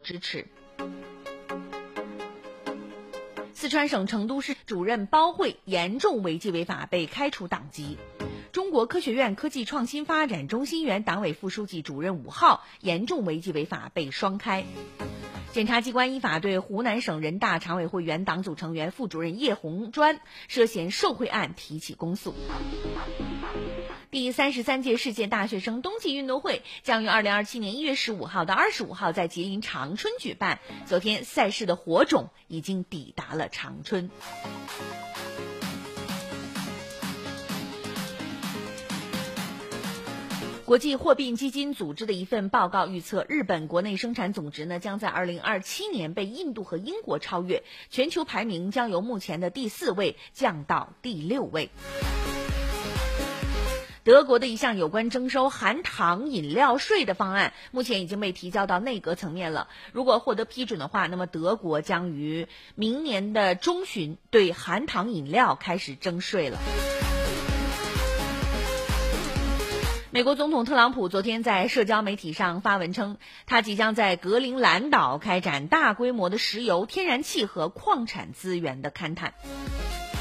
支持。四川省成都市主任包慧严重违纪违法被开除党籍。中国科学院科技创新发展中心原党委副书记、主任5号严重违纪违法被双开。检察机关依法对湖南省人大常委会原党组成员、副主任叶红专涉嫌受贿案提起公诉。第33届世界大学生冬季运动会将于2027年1月15号到25号在吉林长春举办。昨天赛事的火种已经抵达了长春。国际货币基金组织的一份报告预测，日本国内生产总值将在2027年被印度和英国超越，全球排名将由目前的第4位降到第6位。德国的一项有关征收含糖饮料税的方案，目前已经被提交到内阁层面了。如果获得批准的话，那么德国将于明年的中旬对含糖饮料开始征税了。美国总统特朗普昨天在社交媒体上发文称，他即将在格陵兰岛开展大规模的石油、天然气和矿产资源的勘探。